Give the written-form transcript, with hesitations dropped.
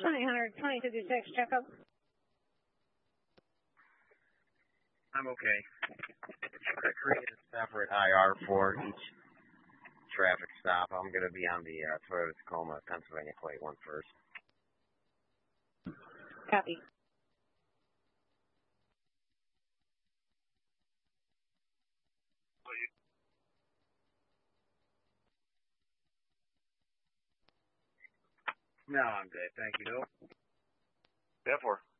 2056 checkup. I'm okay. I created a separate IR for each traffic stop. I'm going to be on the Toyota Tacoma, Pennsylvania plate one first. Copy. No, I'm good. Thank you, Bill. 10-4.